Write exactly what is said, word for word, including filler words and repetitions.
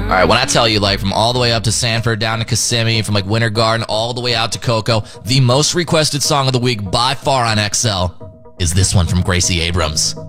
All right, when I tell you, like, from all the way up to Sanford, down to Kissimmee, from, like, Winter Garden, all the way out to Cocoa, the most requested song of the week by far on X L is this one from Gracie Abrams.